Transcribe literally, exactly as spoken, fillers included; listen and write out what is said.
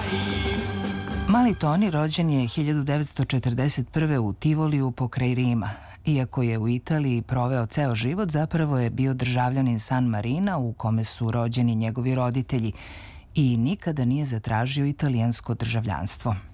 Mali Toni rođen je hiljadu devetsto četrdeset prve. u Tivoliju pokraj Rima. Iako je u Italiji proveo ceo život, zapravo je bio državljanin San Marina u kome su rođeni njegovi roditelji i nikada nije zatražio italijansko državljanstvo.